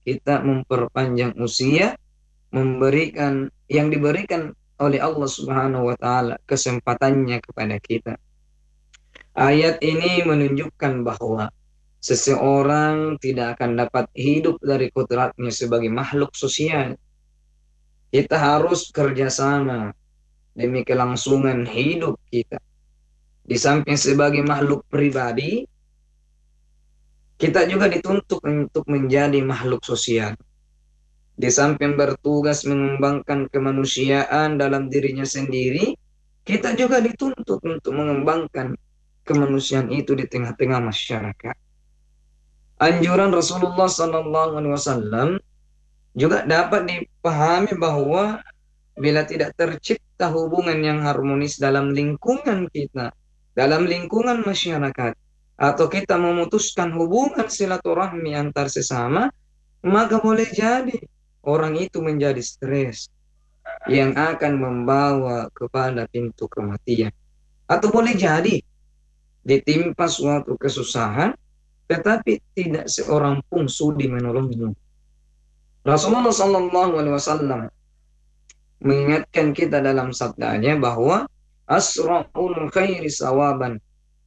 kita memperpanjang usia, memberikan yang diberikan oleh Allah Subhanahu wa taala kesempatannya kepada kita. Ayat ini menunjukkan bahwa seseorang tidak akan dapat hidup dari kodratnya sebagai makhluk sosial. Kita harus kerjasama demi kelangsungan hidup kita. Di samping sebagai makhluk pribadi, kita juga dituntut untuk menjadi makhluk sosial. Di samping bertugas mengembangkan kemanusiaan dalam dirinya sendiri, kita juga dituntut untuk mengembangkan kemanusiaan itu di tengah-tengah masyarakat. Anjuran Rasulullah SAW juga dapat dipahami bahwa bila tidak tercipta hubungan yang harmonis dalam lingkungan kita, dalam lingkungan masyarakat, atau kita memutuskan hubungan silaturahmi antar sesama, maka boleh jadi orang itu menjadi stres yang akan membawa kepada pintu kematian. Atau boleh jadi ditimpa suatu kesusahan, tetapi tidak seorang pun sudi menolongnya. Rasulullah SAW mengingatkan kita dalam sabdanya bahwa asra'ul khairi sawaban,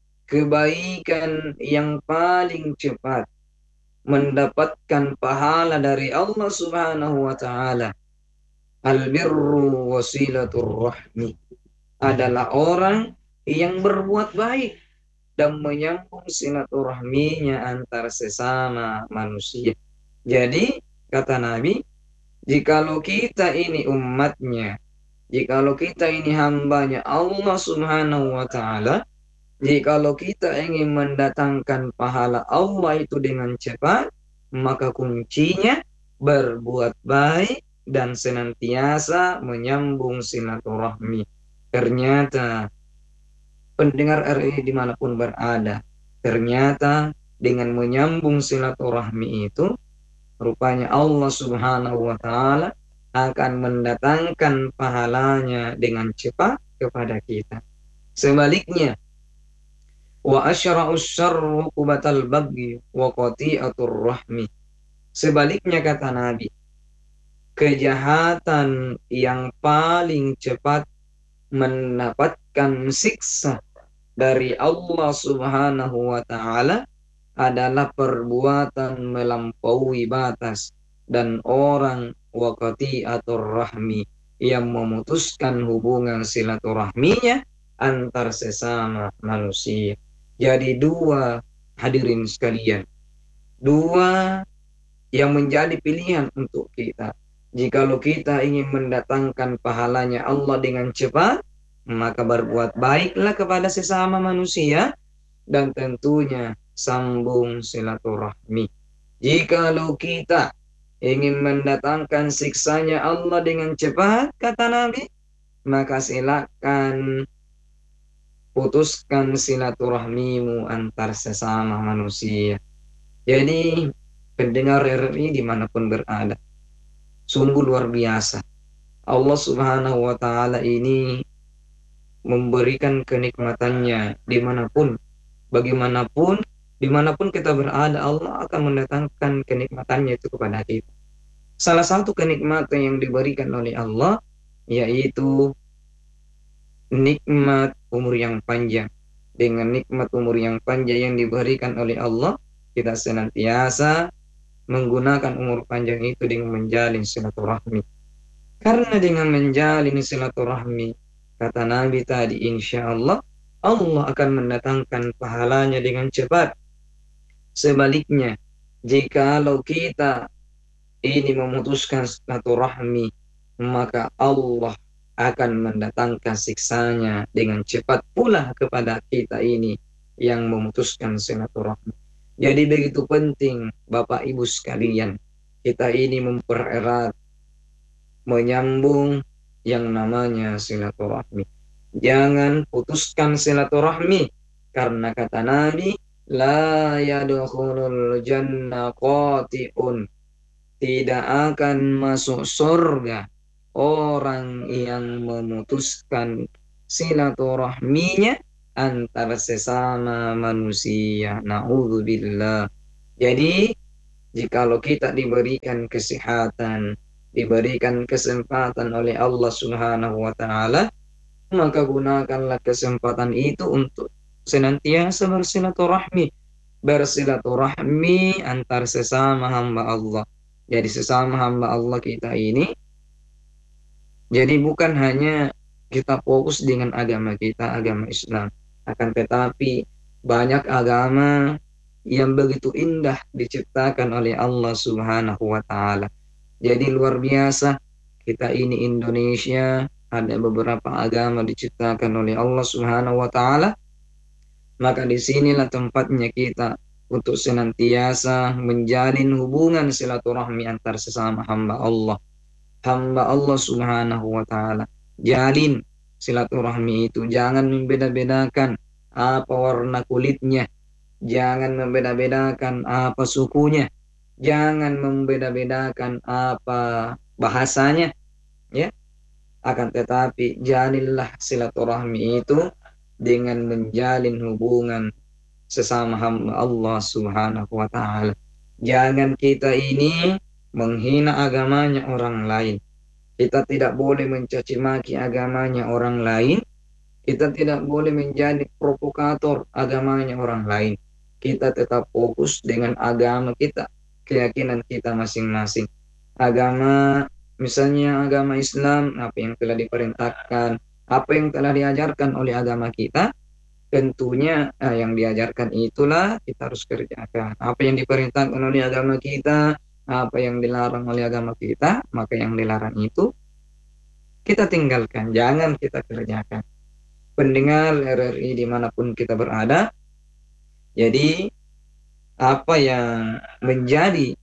kebaikan yang paling cepat mendapatkan pahala dari Allah Subhanahu wa taala, albirru wasilatur rahmi, adalah orang yang berbuat baik dan menyambung silaturahminya antar sesama manusia. Jadi kata Nabi, jikalau kita ini umatnya, jikalau kita ini hambanya Allah Subhanahu wa taala, jikalau kita ingin mendatangkan pahala Allah itu dengan cepat, maka kuncinya berbuat baik dan senantiasa menyambung silaturahmi. Ternyata pendengar RI dimanapun berada, ternyata dengan menyambung silaturahmi itu, rupanya Allah Subhanahu wa taala akan mendatangkan pahalanya dengan cepat kepada kita. Sebaliknya, wa asyra'us syarru qubatal baghi wa qati'atur rahmi. Sebaliknya kata Nabi, kejahatan yang paling cepat mendapatkan siksa dari Allah Subhanahu wa taala adalah perbuatan melampaui batas dan orang waqati atau rahmi yang memutuskan hubungan silaturahminya antar sesama manusia. Jadi dua, hadirin sekalian, dua yang menjadi pilihan untuk kita. Jikalau kita ingin mendatangkan pahalanya Allah dengan cepat, maka berbuat baiklah kepada sesama manusia dan tentunya sambung silaturahmi. Jikalau kita ingin mendatangkan siksanya Allah dengan cepat, kata Nabi, maka silakan putuskan silaturahmimu antar sesama manusia. Jadi pendengar RRI dimanapun berada, sungguh luar biasa. Allah Subhanahu wa taala ini memberikan kenikmatannya dimanapun, bagaimanapun, dimanapun kita berada, Allah akan mendatangkan kenikmatannya itu kepada kita. Salah satu kenikmatan yang diberikan oleh Allah yaitu nikmat umur yang panjang. Dengan nikmat umur yang panjang yang diberikan oleh Allah, kita senantiasa menggunakan umur panjang itu dengan menjalin silaturahmi. Karena dengan menjalin silaturahmi, kata Nabi tadi, insya Allah akan mendatangkan pahalanya dengan cepat. Sebaliknya, jikalau kita ini memutuskan silaturahmi, maka Allah akan mendatangkan siksanya dengan cepat pula kepada kita ini yang memutuskan silaturahmi. Jadi begitu penting Bapak Ibu sekalian, kita ini mempererat, menyambung yang namanya silaturahmi. Jangan putuskan silaturahmi, karena kata Nabi, la yadkhulul jannah qati'un, tidak akan masuk surga orang yang memutuskan silaturahminya antar sesama manusia. Na'udzubillah. Jadi Jikalau kita diberikan kesehatan, diberikan kesempatan oleh Allah Subhanahu wa taala, maka gunakanlah kesempatan itu untuk senantiasa bersilaturahmi, bersilaturahmi antar sesama hamba Allah. Jadi sesama hamba Allah kita ini, jadi bukan hanya kita fokus dengan agama kita, agama Islam, akan tetapi banyak agama yang begitu indah diciptakan oleh Allah Subhanahu wa taala. Jadi luar biasa, kita ini Indonesia, ada beberapa agama diciptakan oleh Allah Subhanahu wa taala, maka disinilah tempatnya kita untuk senantiasa menjalin hubungan silaturahmi antar sesama hamba Allah. Hamba Allah Subhanahu wa taala. Jalin silaturahmi itu, jangan membeda-bedakan apa warna kulitnya, jangan membeda-bedakan apa sukunya, jangan membeda-bedakan apa bahasanya, ya. Akan tetapi jalinlah silaturahmi itu dengan menjalin hubungan sesama hamba Allah Subhanahu wa taala. Jangan kita ini menghina agamanya orang lain. Kita tidak boleh mencaci maki agamanya orang lain. Kita tidak boleh menjadi provokator agamanya orang lain. Kita tetap fokus dengan agama kita, keyakinan kita masing-masing. Agama, misalnya agama Islam, apa yang telah diperintahkan, apa yang telah diajarkan oleh agama kita, tentunya yang diajarkan itulah kita harus kerjakan. Apa yang diperintahkan oleh agama kita, apa yang dilarang oleh agama kita, maka yang dilarang itu kita tinggalkan, jangan kita kerjakan. Pendengar RRI dimanapun kita berada, jadi apa yang menjadi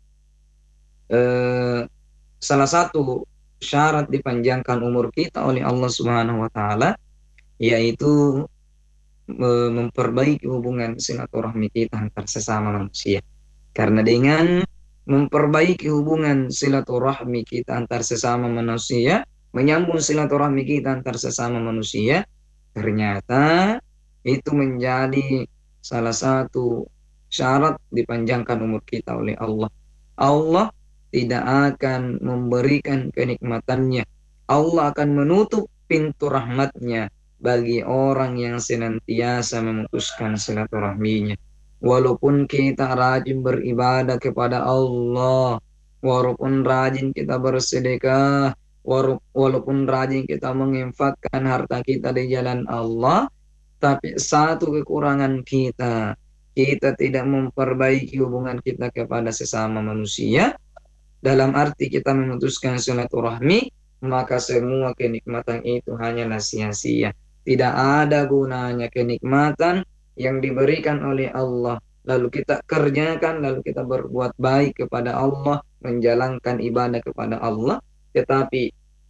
salah satu syarat dipanjangkan umur kita oleh Allah Subhanahu wa taala, yaitu memperbaiki hubungan silaturahmi kita antar sesama manusia. Karena dengan memperbaiki hubungan silaturahmi kita antar sesama manusia, menyambung silaturahmi kita antar sesama manusia, ternyata itu menjadi salah satu syarat dipanjangkan umur kita oleh Allah. Allah tidak akan memberikan kenikmatannya. Allah akan menutup pintu rahmatnya bagi orang yang senantiasa memutuskan silaturahminya. Walaupun kita rajin beribadah kepada Allah, walaupun rajin kita bersedekah, walaupun rajin kita menginfakkan harta kita di jalan Allah, tapi satu kekurangan kita, kita tidak memperbaiki hubungan kita kepada sesama manusia, dalam arti kita memutuskan silaturahmi, maka semua kenikmatan itu hanyalah sia-sia. Tidak ada gunanya kenikmatan yang diberikan oleh Allah, lalu kita kerjakan, lalu kita berbuat baik kepada Allah, menjalankan ibadah kepada Allah, tetapi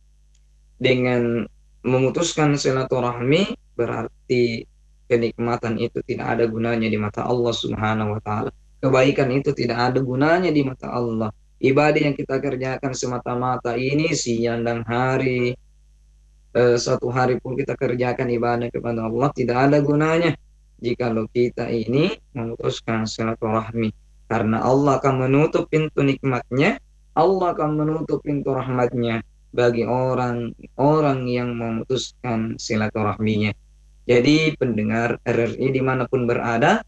dengan memutuskan silaturahmi berarti kenikmatan itu tidak ada gunanya di mata Allah Subhanahu wa taala. Kebaikan itu tidak ada gunanya di mata Allah. Ibadah yang kita kerjakan semata-mata ini siang dan hari, satu hari pun kita kerjakan ibadah kepada Allah, tidak ada gunanya jikalau kita ini memutuskan silaturahmi. Karena Allah akan menutup pintu nikmatnya, Allah akan menutup pintu rahmatnya bagi orang-orang yang memutuskan silaturahminya. Jadi pendengar RRI dimanapun berada,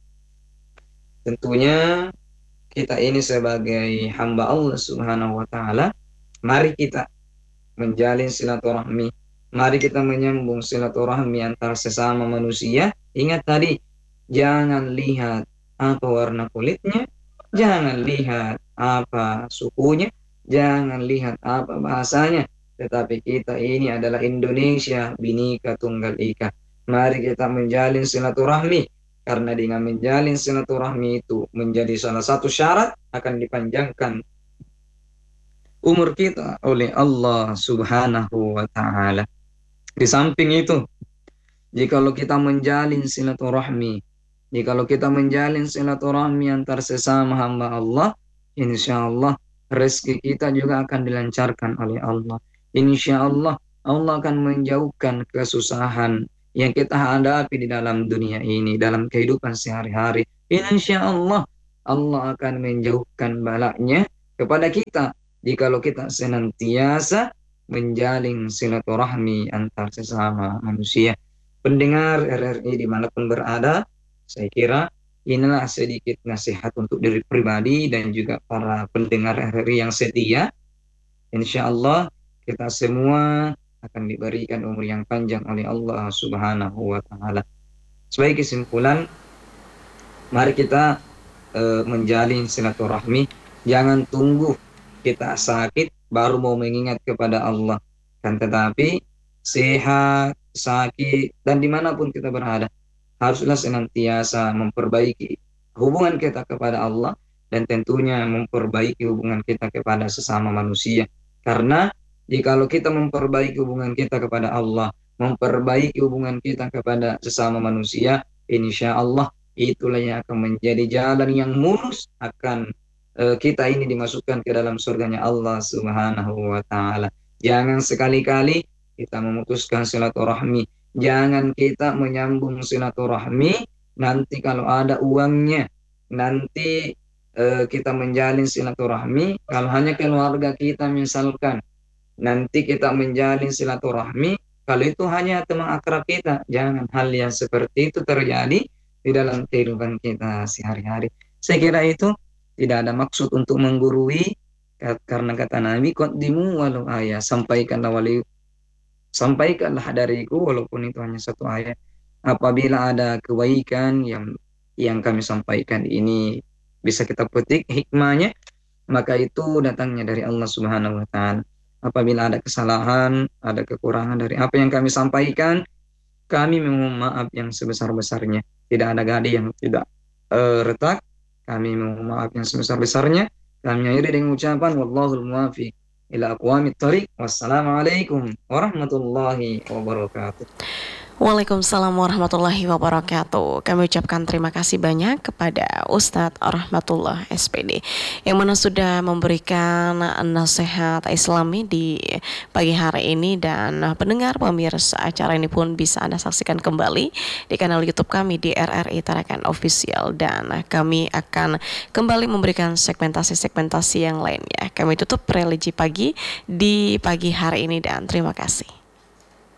tentunya kita ini sebagai hamba Allah Subhanahu wa taala, mari kita menjalin silaturahmi. Mari kita menyambung silaturahmi antar sesama manusia. Ingat tadi, jangan lihat apa warna kulitnya, jangan lihat apa sukunya, jangan lihat apa bahasanya, tetapi kita ini adalah Indonesia Bhinneka Tunggal Ika. Mari kita menjalin silaturahmi, karena dengan menjalin silaturahmi itu menjadi salah satu syarat akan dipanjangkan umur kita oleh Allah Subhanahu wa taala. Di samping itu, jikalau kita menjalin silaturahmi antar sesama hamba Allah, insya Allah rezeki kita juga akan dilancarkan oleh Allah. Insya Allah Allah akan menjauhkan kesusahan yang kita hadapi di dalam dunia ini, dalam kehidupan sehari-hari. Insya Allah Allah akan menjauhkan balaknya kepada kita jikalau kita senantiasa menjalin silaturahmi antar sesama manusia. Pendengar RRI dimanapun berada, saya kira inilah sedikit nasihat untuk diri pribadi dan juga para pendengar RRI yang setia. Insya Allah kita semua akan diberikan umur yang panjang oleh Allah Subhanahu wa Ta'ala. Sebagai kesimpulan, mari kita menjalin silaturahmi. Jangan tunggu kita sakit baru mau mengingat kepada Allah. Kan tetapi sehat, sakit, dan dimanapun kita berada, haruslah senantiasa memperbaiki hubungan kita kepada Allah dan tentunya memperbaiki hubungan kita kepada sesama manusia. Karena jikalau kita memperbaiki hubungan kita kepada Allah, memperbaiki hubungan kita kepada sesama manusia, insya Allah itulah yang akan menjadi jalan yang mulus akan kita ini dimasukkan ke dalam surganya Allah Subhanahu wa Ta'ala. Jangan sekali-kali kita memutuskan silaturahmi. Jangan kita menyambung silaturahmi nanti kalau ada uangnya. Nanti kita menjalin silaturahmi kalau hanya keluarga kita misalkan. Nanti kita menjalin silaturahmi kalau itu hanya teman akrab kita. Jangan hal yang seperti itu terjadi di dalam kehidupan kita sehari-hari. Saya kira itu tidak ada maksud untuk menggurui, karena kata Nabi, qaddimu walau ayat, sampaikanlah dariku walaupun itu hanya satu ayat. Apabila ada kebaikan yang kami sampaikan ini bisa kita petik hikmahnya, maka itu datangnya dari Allah Subhanahu wa Ta'ala. Apabila ada kesalahan, ada kekurangan dari apa yang kami sampaikan, kami memohon maaf yang sebesar-besarnya. Tidak ada gadi yang tidak retak. Kami memohon maaf yang sebesar-besarnya. Kami akhiri dengan ucapan wallahul muwaffiq ila aqwamit thoriq. Wassalamualaikum warahmatullahi wabarakatuh. Waalaikumsalam warahmatullahi wabarakatuh. Kami ucapkan terima kasih banyak kepada Ustadz Rahmatullah SPD yang mana sudah memberikan nasihat Islami di pagi hari ini. Dan pendengar pemirsa, acara ini pun bisa Anda saksikan kembali di kanal YouTube kami di RRI Tarakan Official, dan kami akan kembali memberikan segmentasi-segmentasi yang lainnya. Kami tutup religi pagi di pagi hari ini dan terima kasih.